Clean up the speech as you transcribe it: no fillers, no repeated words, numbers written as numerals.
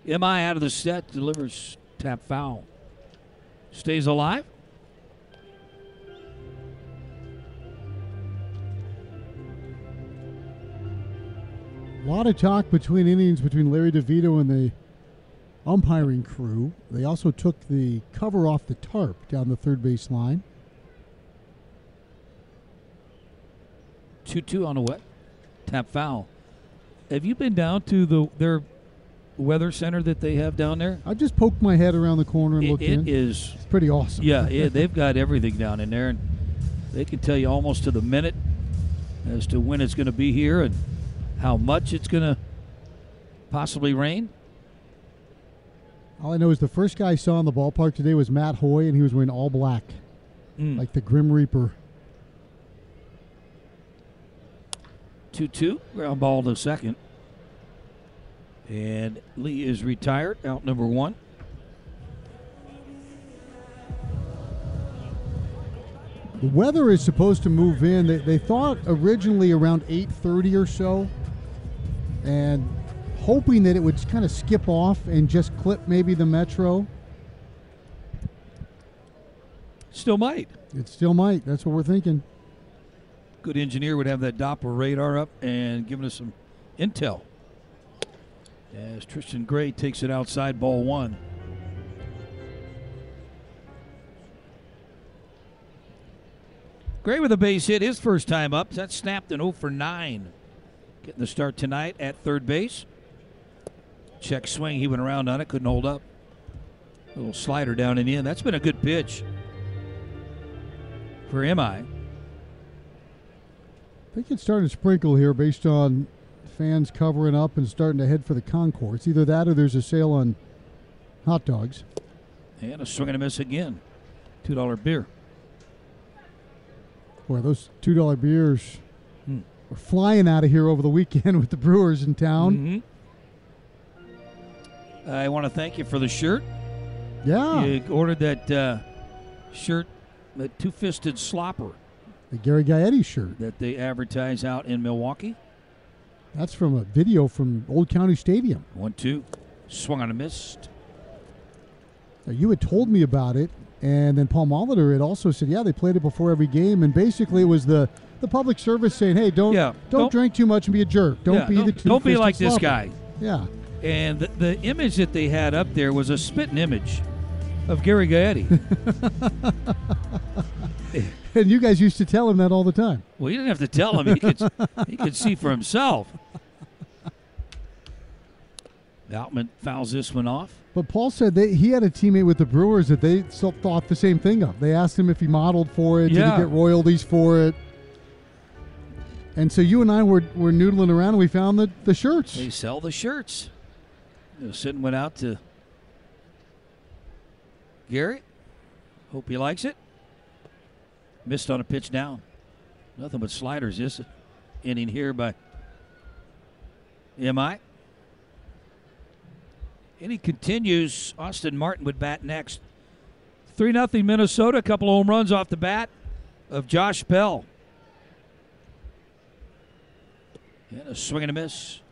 MI out of the set, delivers tap foul. Stays alive. A lot of talk between innings between Larry DeVito and the umpiring crew. They also took the cover off the tarp down the third base line. 2-2 on a wet tap foul. Have you been down to their weather center that they have down there? I just poked my head around the corner and looked in. It is. It's pretty awesome. Yeah, they've got everything down in there, and they can tell you almost to the minute as to when it's going to be here and how much it's going to possibly rain. All I know is the first guy I saw in the ballpark today was Matt Hoy, and he was wearing all black, like the Grim Reaper. 2-2, ground ball to second. And Lee is retired, out number one. The weather is supposed to move in. They thought originally around 8:30 or so, and hoping that it would kind of skip off and just clip maybe the metro. Still might. It still might. That's what we're thinking. Good engineer would have that Doppler radar up and giving us some intel. As Tristan Gray takes it outside, ball one. Gray with a base hit, his first time up. That snapped an 0 for 9. Getting the start tonight at third base. Check swing, he went around on it, couldn't hold up. Little slider down and in. That's been a good pitch for MI. I think it's starting to sprinkle here based on fans covering up and starting to head for the concourse. Either that or there's a sale on hot dogs. And a swing and a miss again. $2 beer. Boy, those $2 beers were flying out of here over the weekend with the Brewers in town. I want to thank you for the shirt. Yeah. You ordered that shirt, that two-fisted slopper. The Gary Gaetti shirt. That they advertise out in Milwaukee. That's from a video from Old County Stadium. 1-2. Swung on a miss. Now, you had told me about it, and then Paul Molitor had also said, yeah, they played it before every game, and basically it was the public service saying, hey, don't drink too much and be a jerk. Don't be like this slopper. guy. Yeah. And the image that they had up there was a spitting image of Gary Gaetti. And you guys used to tell him that all the time. Well, you didn't have to tell him. He could see for himself. Outman fouls this one off. But Paul said he had a teammate with the Brewers that they still thought the same thing of. They asked him if he modeled for it, did he get royalties for it. And so you and I were noodling around and we found the shirts. They sell the shirts. Sitting went out to Gary. Hope he likes it. Missed on a pitch down. Nothing but sliders this inning here by MI. And he continues. Austin Martin would bat next. 3-0 Minnesota. A couple of home runs off the bat of Josh Bell. And a swing and a miss.